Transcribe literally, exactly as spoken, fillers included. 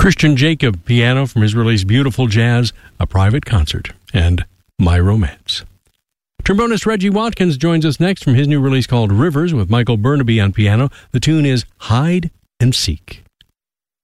Christian Jacob, piano from his release Beautiful Jazz, A Private Concert, and My Romance. Trombonist Reggie Watkins joins us next from his new release called Rivers with Michael Burnaby on piano. The tune is Hide and Seek.